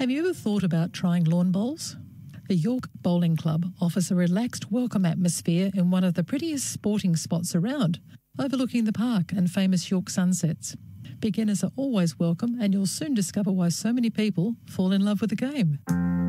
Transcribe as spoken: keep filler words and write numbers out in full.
Have you ever thought about trying lawn bowls? The York Bowling Club offers a relaxed, welcome atmosphere in one of the prettiest sporting spots around, overlooking the park and famous York sunsets. Beginners are always welcome, and you'll soon discover why so many people fall in love with the game.